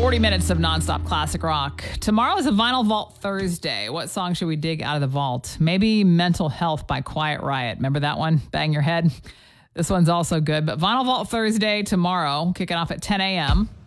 40 minutes of nonstop classic rock. Tomorrow is a Vinyl Vault Thursday. What song should we dig out of the vault? Maybe Mental Health by Quiet Riot. Remember that one? Bang your head. This one's also good. But Vinyl Vault Thursday tomorrow, kicking off at 10 a.m.